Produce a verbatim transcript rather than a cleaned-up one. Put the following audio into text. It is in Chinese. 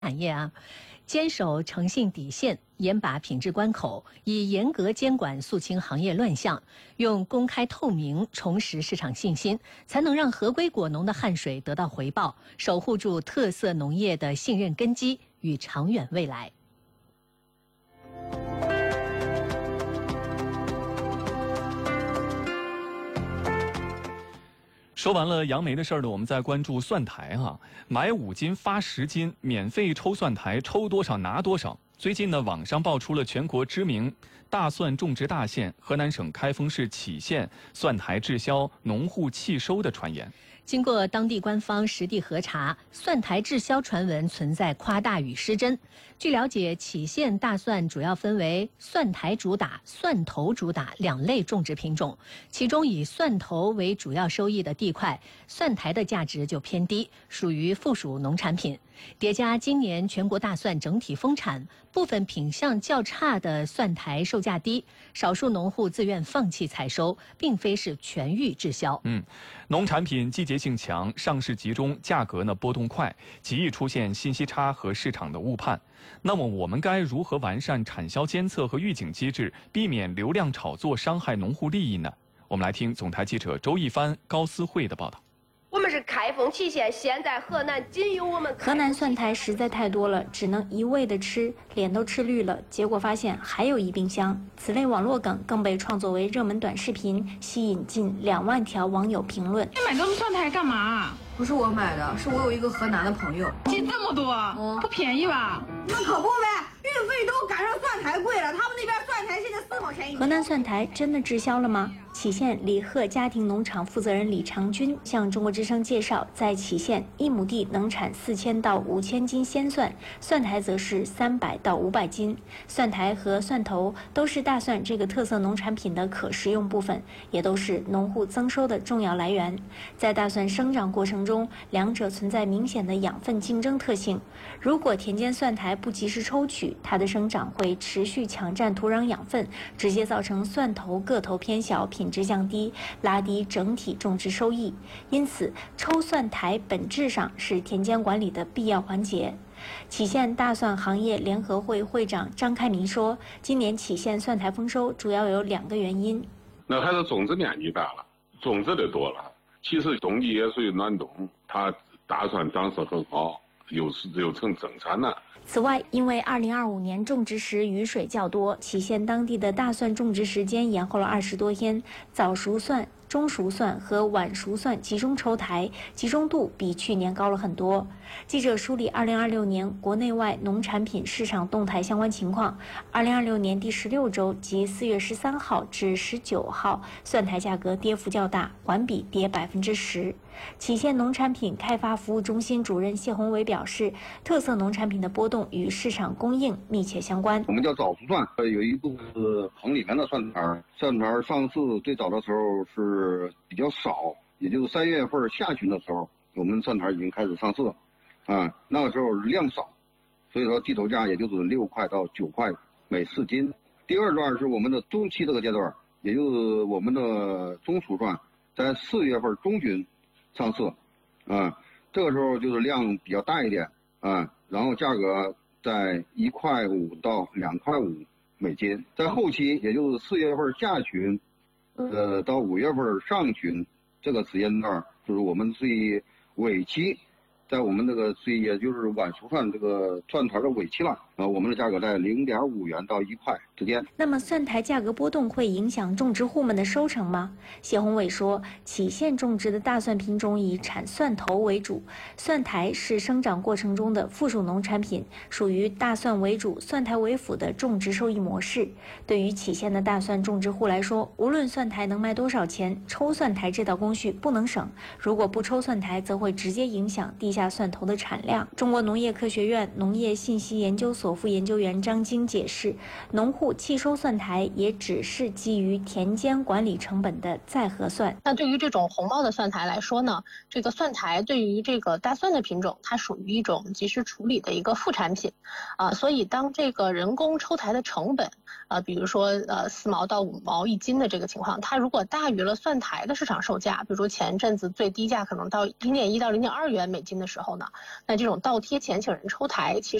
产业啊，坚守诚信底线，严把品质关口，以严格监管肃清行业乱象，用公开透明重拾市场信心，才能让合规果农的汗水得到回报，守护住特色农业的信任根基与长远未来。 说完了杨梅的事儿呢，我们再关注蒜苔哈、啊，买五斤发十斤，免费抽蒜苔，抽多少拿多少。最近呢，网上爆出了全国知名大蒜种植大县河南省开封市杞县蒜苔滞销、农户弃收的传言。 经过当地官方实地核查，蒜苔滞销传闻存在夸大与失真。据了解，杞县大蒜主要分为蒜苔主打、蒜头主打两类种植品种，其中以蒜头为主要收益的地块，蒜苔的价值就偏低，属于附属农产品。叠加今年全国大蒜整体丰产，部分品相较差的蒜苔售价低，少数农户自愿放弃采收，并非是全域滞销。 嗯，农产品季节性强，上市集中，价格呢波动快，极易出现信息差和市场的误判。那么我们该如何完善产销监测和预警机制，避免流量炒作伤害农户利益呢？我们来听总台记者周一帆、高思慧的报道。 我们是开封杞县，现在河南仅有我们。 河南蒜苔实在太多了，只能一味的吃，脸都吃绿了。结果发现还有一冰箱。此类网络梗更被创作为热门短视频，吸引近两万条网友评论。 你买这么蒜苔干嘛？ 不是我买的，是我有一个河南的朋友。 寄这么多，嗯，不便宜吧？ 那可不呗，运费都赶上蒜苔贵了，他们那边蒜苔现在四毛钱一斤。 河南蒜苔真的滞销了吗？杞县李贺家庭农场负责人李长军向中国之声介绍，在杞县一亩地能产四千到五千斤鲜蒜，蒜苔则是三百到五百斤。蒜苔和蒜头都是大蒜这个特色农产品的可食用部分，也都是农户增收的重要来源。在大蒜生长过程中，两者存在明显的养分竞争特性。如果田间蒜苔不及时抽取，它的生长会持续抢占土壤养分，直接造成蒜头个头偏小，品质降低，拉低整体种植收益。因此，抽蒜苔本质上是田间管理的必要环节。杞县大蒜行业联合会会长张开民说，今年杞县蒜苔丰收主要有两个原因。 那还是种植面积大了，种植的多了。其实冬季也属于暖冬，它大蒜长势很好，又是又成增产了。 此外，因为二零二五年种植时雨水较多，杞县当地的大蒜种植时间延后了二十多天，早熟蒜、中熟蒜和晚熟蒜集中抽苔，集中度比去年高了很多。记者梳理二零二六年国内外农产品市场动态相关情况，二零二六年第十六周即四月十三号至十九号，蒜苔价格跌幅较大，环比跌百分之十。杞县农产品开发服务中心主任谢宏伟表示，特色农产品的波动与市场供应密切相关。 我们叫早熟蒜，有一部是棚里面的蒜苔，蒜苔上市最早的时候是比较少，也就是三月份下旬的时候，我们蒜苔已经开始上市了，啊，那个时候量少，所以说地头价也就是六块到九块每四斤。第二段是我们的中期这个阶段，也就是我们的中熟蒜，在四月份中旬上市，啊，这个时候就是量比较大一点，啊，然后价格在一块五到两块五每斤。在后期，也就是四月份下旬，呃，到五月份上旬这个时间段，就是我们最尾期，在我们这个最也就是晚熟蒜这个蒜苔的尾期了，啊，我们的价格在零点五元到一块之间。 那么蒜苔价格波动会影响种植户们的收成吗？谢宏伟说，杞县种植的大蒜品种以产蒜头为主，蒜苔是生长过程中的附属农产品，属于大蒜为主、蒜苔为辅的种植收益模式。对于杞县的大蒜种植户来说，无论蒜苔能卖多少钱，抽蒜苔这道工序不能省。如果不抽蒜苔，则会直接影响地下蒜头的产量。中国农业科学院农业信息研究所副研究员张晶解释，农户弃收蒜苔也只是基于田间管理成本的再核算。 那对于这种红包的蒜苔来说呢，这个蒜苔对于这个大蒜的品种，它属于一种及时处理的一个副产品，啊，所以当这个人工抽苔的成本，啊，比如说呃四毛到五毛一斤的这个情况，它如果大于了蒜苔的市场售价，比如说前阵子最低价可能到零点一到零点二元每斤的时候。 时候呢，那这种倒贴钱请人抽台其实